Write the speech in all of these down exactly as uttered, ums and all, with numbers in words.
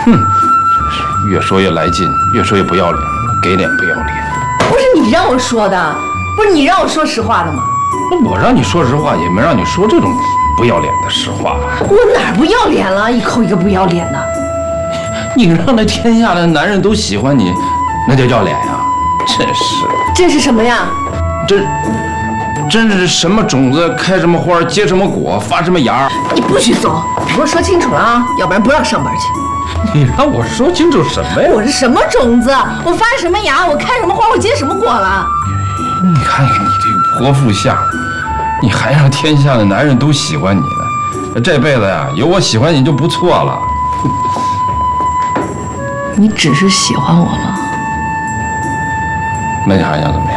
哼，真是越说越来劲，越说越不要脸，给脸不要脸。 不是你让我说的，不是你让我说实话的吗？ 那我让你说实话，也没让你说这种不要脸的实话。 我哪儿不要脸了？一口一个不要脸的。 你让那天下的男人都喜欢你，那叫要脸呀！真是。 这是什么呀？ 这。真是什么种子开什么花，结什么果，发什么芽。 你不许走，你给我说清楚了啊，要不然不让上班去。 你让我说清楚什么呀？ 我是什么种子？我发什么芽？我开什么花？我结什么果了？ 你看看你这个泼妇下，你还让天下的男人都喜欢你呢？这辈子呀，有我喜欢你就不错了。 你只是喜欢我吗？ 那你还想怎么样？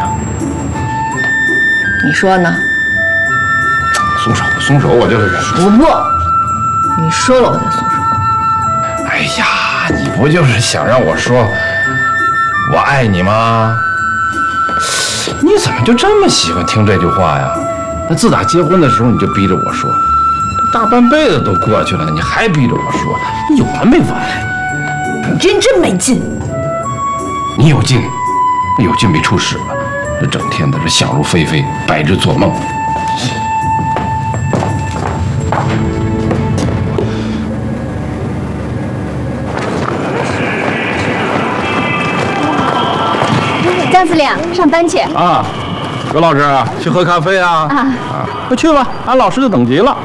你说呢？ 松手，松手，我就是忍。 我不，你说了我再松手。 哎呀，你不就是想让我说我爱你吗？你怎么就这么喜欢听这句话呀？那自打结婚的时候你就逼着我说，这大半辈子都过去了，你还逼着我说，你有完没完？ 你真真没劲。 你有劲，有劲没出息了。这整天的这想入非非，白日做梦。 张司令，上班去啊！葛老师，去喝咖啡啊？ 啊啊，快去吧，俺老师就等急了。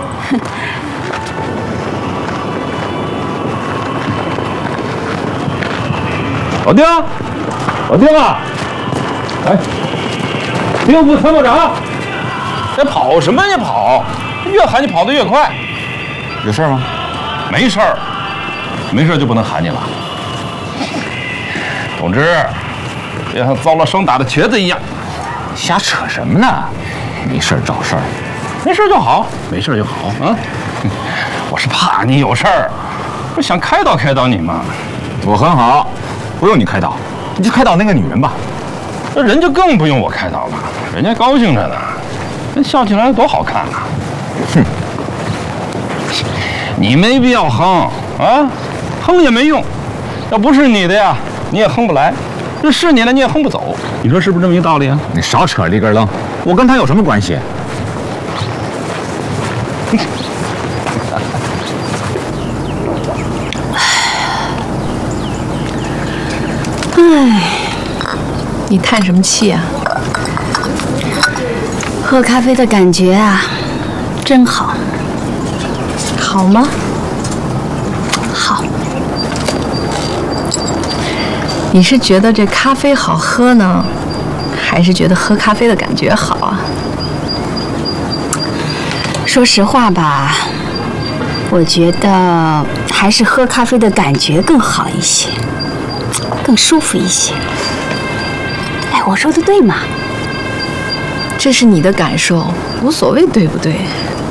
老丁，老丁啊！哎，兵部参谋长，这跑什么呀跑？越喊你跑得越快。 有事吗？ 没事儿，没事就不能喊你了。同志，别像遭了霜打的瘸子一样。 瞎扯什么呢？没事找事儿， 没事就好，没事就好啊。我是怕你有事儿，我想开导开导你嘛。 我很好，不用你开导，你就开导那个女人吧。 那人就更不用我开导了，人家高兴着呢，那笑起来多好看啊！ 哼， 你没必要哼啊，哼也没用，要不是你的呀，你也哼不来；这是你的，你也哼不走。你说是不是这么一个道理啊？ 你少扯里根楞，我跟他有什么关系？ 唉，你叹什么气啊？ 喝咖啡的感觉啊，真好。 好吗？ 好。 你是觉得这咖啡好喝呢，还是觉得喝咖啡的感觉好啊？ 说实话吧，我觉得还是喝咖啡的感觉更好一些，更舒服一些。哎，我说的对吗？ 这是你的感受，无所谓对不对？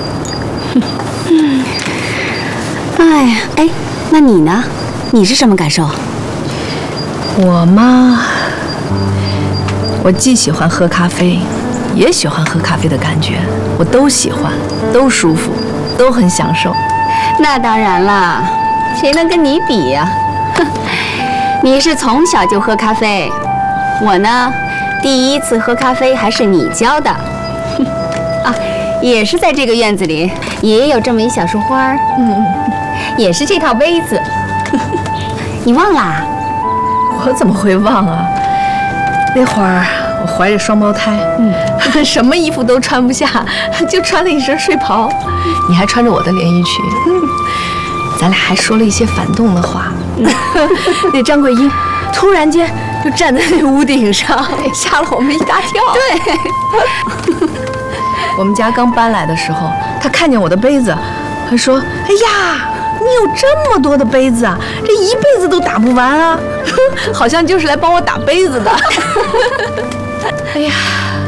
嗯，哎呀，哎，那你呢？你是什么感受？ 我嘛，我既喜欢喝咖啡，也喜欢喝咖啡的感觉，我都喜欢，都舒服，都很享受。 那当然了，谁能跟你比呀？哼，你是从小就喝咖啡，我呢，第一次喝咖啡还是你教的。啊，也是在这个院子里，也有这么一小束花，嗯，也是这套杯子。你忘啦？ 我怎么会忘啊？那会儿我怀着双胞胎，嗯，什么衣服都穿不下，就穿了一身睡袍。你还穿着我的连衣裙，嗯，咱俩还说了一些反动的话。那张桂英突然间就站在那屋顶上，吓了我们一大跳。 对， 我们家刚搬来的时候，她看见我的杯子，她说：“哎呀，你有这么多的杯子啊，这一辈子都打不完啊！”好像就是来帮我打杯子的。哎呀，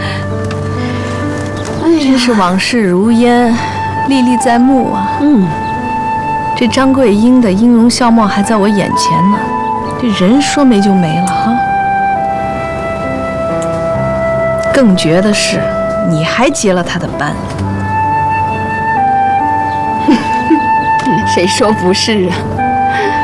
真是往事如烟，历历在目啊。 嗯， 这张桂英的音容笑貌还在我眼前呢，这人说没就没了哈。更绝的是，你还接了她的班。 谁说不是啊？